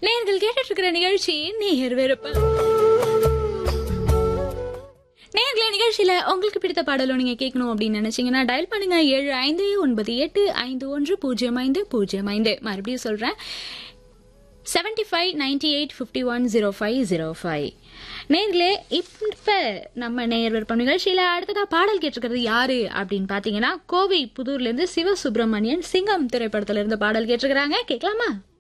நேயர்கள் கேட்டுட்டு இருக்கிற நிகழ்ச்சி நேயர் விருப்பம். நேயர்களே, நிகழ்ச்சியில உங்களுக்கு பிடித்த பாடலும் நீங்க கேட்கணும் அப்படின்னு நினைச்சீங்கன்னா டயல் பண்ணுங்க 7598980505. மறுபடியும் சொல்றேன் 7598510505. நேயர்களே, இப்ப நம்ம நேயர் விருப்பம் நிகழ்ச்சியில அடுத்ததா பாடல் கேட்டிருக்கிறது யாரு அப்படின்னு பாத்தீங்கன்னா கோவை புதூர்ல இருந்து சிவசுப்பிரமணியன் சிங்கம் திரைப்படத்துல இருந்து பாடல் கேட்டிருக்கிறாங்க. கேட்கலாமா?